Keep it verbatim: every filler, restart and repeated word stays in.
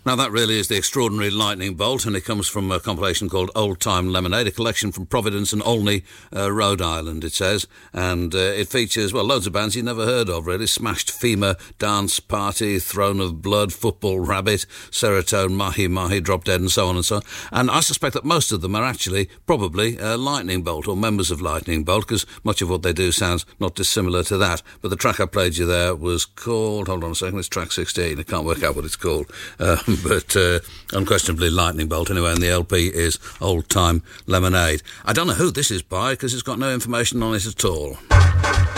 Now, that really is the extraordinary Lightning Bolt, and it comes from a compilation called Old Time Lemonade, a collection from Providence and Olney, uh, Rhode Island, it says. And uh, it features, well, loads of bands you never heard of, really. Smashed Femur, Dance Party, Throne of Blood, Football Rabbit, Serotonin, Mahi Mahi, Drop Dead, and so on and so on. And I suspect that most of them are actually probably uh, Lightning Bolt, or members of Lightning Bolt, because much of what they do sounds not dissimilar to that. But the track I played you there was called, hold on a second, it's track sixteen. I can't work out what it's called. Um, but uh, unquestionably Lightning Bolt anyway, and the L P is Old Time Lemonade. I don't know who this is by, because it's got no information on it at all.